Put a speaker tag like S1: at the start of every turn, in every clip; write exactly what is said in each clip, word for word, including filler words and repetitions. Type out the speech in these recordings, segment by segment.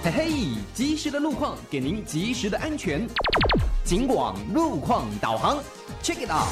S1: 嘿嘿，及时的路况给您及时的安全。警广路况导航 ，Check it out。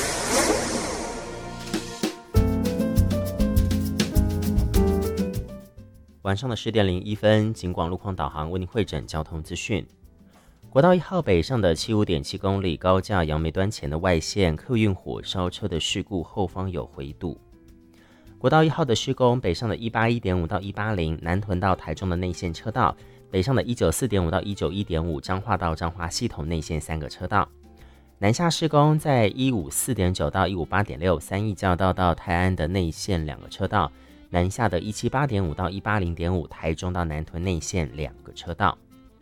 S2: 晚上的十点零一分，警广路况导航为您汇整交通资讯。国道一号北上的七十五点七公里高架杨梅端前的外线客运火烧车的事故后方有回堵。国道一号的施工，北上的一八一点五到一八零南屯到台中的内线车道，北上的一九四点五到一九一点五彰化到彰化系统内线三个车道。南下施工在一五四点九到一五八点六三义交道到泰安的内线两个车道，南下的一七八点五到一八零点五台中到南屯内线两个车道。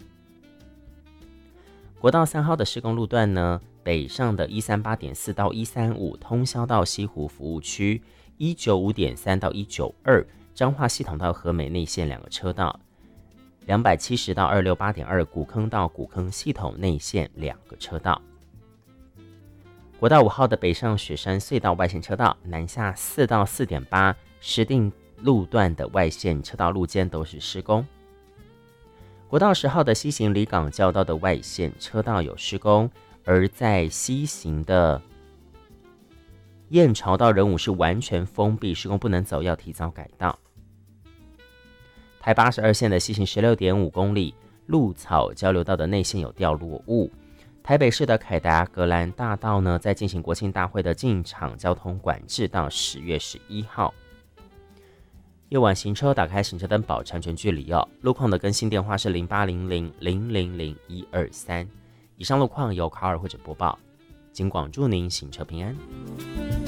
S2: 国道三号的施工路段呢，北上的一三八点四到一三五通霄到西湖服务区，一九五点三到一九二彰化系统到和美内线两个车道，两百七十到二六八点二古坑到古坑系统内线两个车道。国道五号的北上雪山隧道外线车道，南下四到四点八石碇路段的外线车道路肩都是施工。国道十号的西行离港交道的外线车道有施工，而在西行的燕巢到仁武是完全封闭，施工不能走，要提早改道。台八十二线的西行 十六点五公里鹿草交流道的内线有掉落物。台北市的凯达格兰大道呢，在进行国庆大会的进场交通管制到十月十一号。夜晚行车打开行车灯保持安全距离哦。路况的更新电话是零八零零零零零一二三。以上路况由卡尔或者播报，警广祝您行车平安。